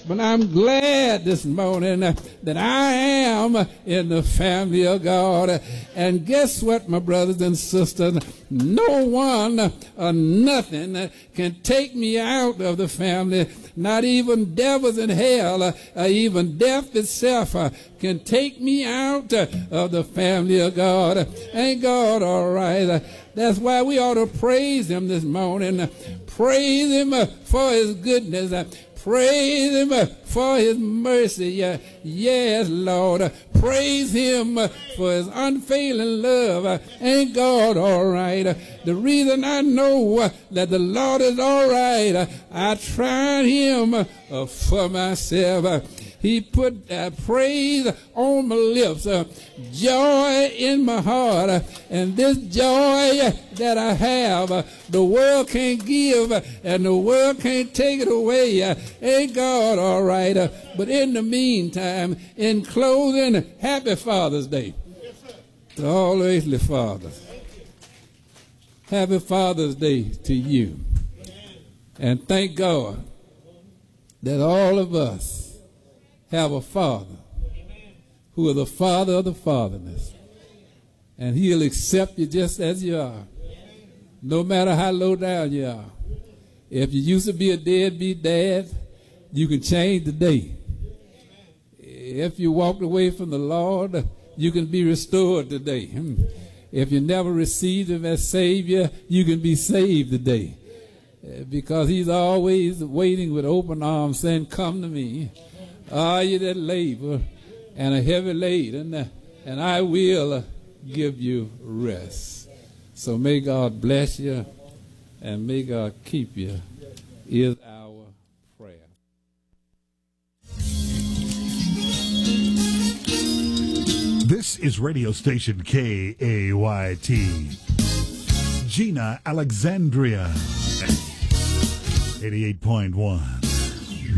But I'm glad this morning that I am in the family of God. And guess what, my brothers and sisters? No one or nothing can take me out of the family. Not even devils in hell or even death itself can take me out of the family of God. Ain't God all right? That's why we ought to praise him this morning. Praise him for his goodness. Praise him for his mercy. Yes, Lord. Praise him for his unfailing love. Ain't God all right? The reason I know that the Lord is all right, I tried him for myself. He put praise on my lips, joy in my heart, and this joy that I have, the world can't give, and the world can't take it away. Ain't God all right? But in the meantime, in closing, happy Father's Day to all earthly fathers. Happy Father's Day to you. And thank God that all of us have a father who is the father of the fatherless. And he'll accept you just as you are, no matter how low down you are. If you used to be a deadbeat dad, you can change today. If you walked away from the Lord, you can be restored today. If you never received him as Savior, you can be saved today. Because he's always waiting with open arms saying, come to me. Are you that labor and a heavy laden, and I will give you rest. So may God bless you and may God keep you is our prayer. This is radio station KAYT. Gina, Alexandria, 88.1.